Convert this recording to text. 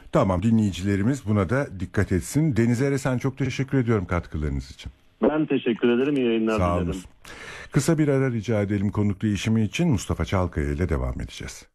Tamam, dinleyicilerimiz buna da dikkat etsin. Deniz Eresen, çok teşekkür ediyorum katkılarınız için. Ben teşekkür ederim. İyi yayınlar Sağ dilerim. olun. Kısa bir ara rica edelim, konuk değişimi için Mustafa Çalkaya ile devam edeceğiz.